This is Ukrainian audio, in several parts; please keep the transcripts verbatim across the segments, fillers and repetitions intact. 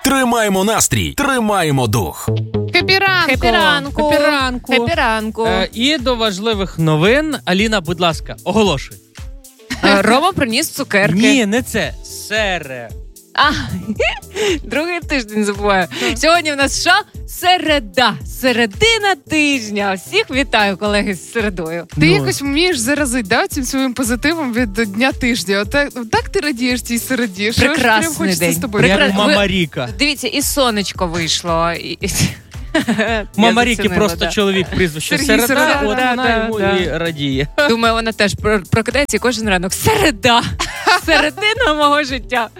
Тримаємо настрій, тримаємо дух. Хепі-ранку! Хепі-ранку! Хепі-ранку! Хепі-ранку! Е, і до важливих новин. Аліна, будь ласка, оголошуй. Е, Рома приніс цукерки. Ні, не це. Сере. А, другий тиждень забуваю. Сьогодні в нас що? Середа. Середина тижня. Всіх вітаю, колеги, з середою. Ти ну. якось вмієш заразити, да, цим своїм позитивом від дня тижня. Отак, так ти радієш цій середі. Що прекрасний ж, день. з тобою. Як Прекра... Мама Ви... Ріка. Дивіться, і сонечко вийшло. І... Мама Ріки просто да. чоловік прізвище Середа, Середа, от да, вона да, йому да. і радіє. Думаю, вона теж прокидається і кожен ранок. Середа! Середина мого життя.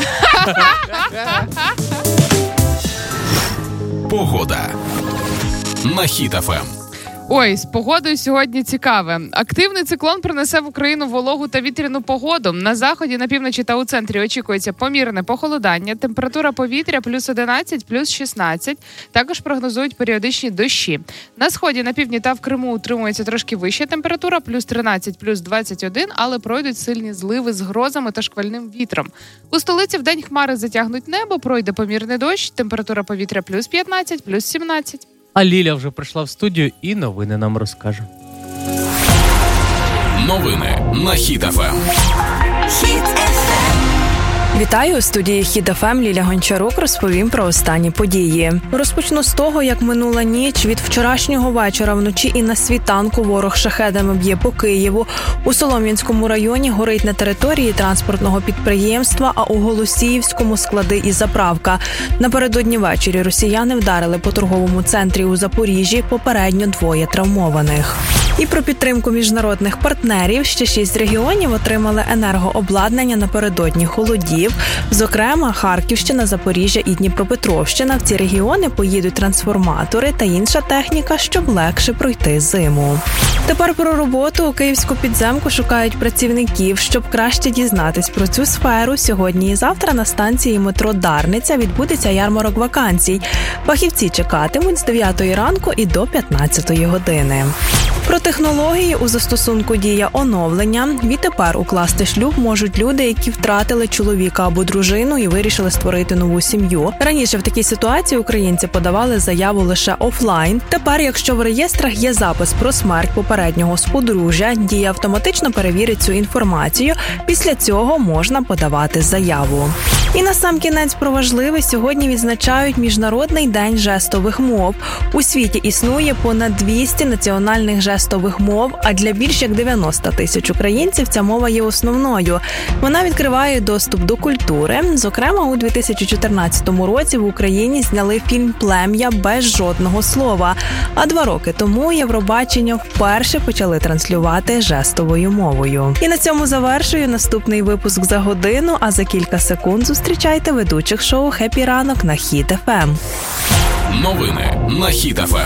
Погода на Хіт еф ем. Ой, з погодою сьогодні цікаве. Активний циклон принесе в Україну вологу та вітряну погоду. На заході, на півночі та у центрі очікується помірне похолодання. Температура повітря плюс одинадцять, плюс шістнадцять. Також прогнозують періодичні дощі. На сході, на півдні та в Криму утримується трошки вища температура, плюс тринадцять, плюс двадцять один, але пройдуть сильні зливи з грозами та шквальним вітром. У столиці вдень хмари затягнуть небо, пройде помірний дощ, температура повітря плюс п'ятнадцять, плюс сімнадцять. А Ліля вже прийшла в студію і новини нам розкаже. Новини на Хіт еф ем. Вітаю, у студії Хіт еф ем Ліля Гончарук розповім про останні події. Розпочну з того, як минула ніч. Від вчорашнього вечора вночі і на світанку ворог шахедами б'є по Києву. У Солом'янському районі горить на території транспортного підприємства, а у Голосіївському склади і заправка. Напередодні ввечері росіяни вдарили по торговому центрі у Запоріжжі, попередньо двоє травмованих. І про підтримку міжнародних партнерів. Ще шість регіонів отримали енергообладнання напередодні холодів. Зокрема, Харківщина, Запоріжжя і Дніпропетровщина. В ці регіони поїдуть трансформатори та інша техніка, щоб легше пройти зиму. Тепер про роботу. У київську підземку шукають працівників. Щоб краще дізнатись про цю сферу, сьогодні і завтра на станції метро Дарниця відбудеться ярмарок вакансій. Фахівці чекатимуть з дев'ятої ранку і до п'ятнадцятої години. Про технології. У застосунку діє оновлення. Відтепер укласти шлюб можуть люди, які втратили чоловіка або дружину і вирішили створити нову сім'ю. Раніше в такій ситуації українці подавали заяву лише офлайн. Тепер, якщо в реєстрах є запис про смерть попереднього сподружжя, дія автоматично перевірить цю інформацію. Після цього можна подавати заяву. І насамкінець про важливе. Сьогодні відзначають Міжнародний день жестових мов. У світі існує понад двісті національних жестових мов, а для більш як дев'яносто тисяч українців ця мова є основною. Вона відкриває доступ до культури. Зокрема, у дві тисячі чотирнадцятому році в Україні зняли фільм «Плем'я» без жодного слова. А два роки тому Євробачення вперше почали транслювати жестовою мовою. І на цьому завершую наступний випуск за годину, а за кілька секунд зустрічайте ведучих шоу «Хепі ранок» на Хіт еф ем. Новини на Хіт еф ем.